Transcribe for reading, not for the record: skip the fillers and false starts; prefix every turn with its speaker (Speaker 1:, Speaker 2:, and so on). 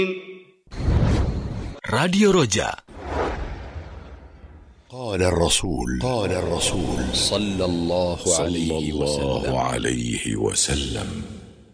Speaker 1: راديو رجاء.
Speaker 2: قال الرسول صلى الله عليه وسلم